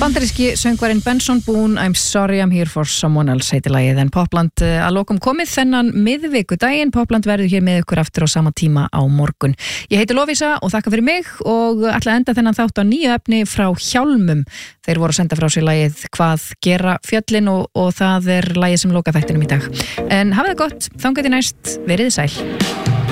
Bandaríski söngvarinn Benson Boone, I'm sorry I'm here for someone else heitir lagið, en Popland að lokum komið þennan miðvikudaginn. Popland verður hér með ykkur aftur á sama tíma á morgun. Ég heiti Lovísa og þakka fyrir mig og ætla að enda þennan þátt á nýju efni frá Hjálmum. Þeir voru að senda frá sér lagið Hvað gera fjöllin og það lagið sem loka þættinum í dag. En hafið það gott, þangað til næst, verið sæl.